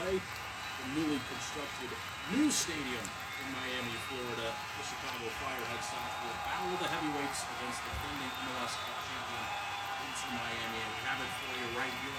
play. The newly constructed new stadium in Miami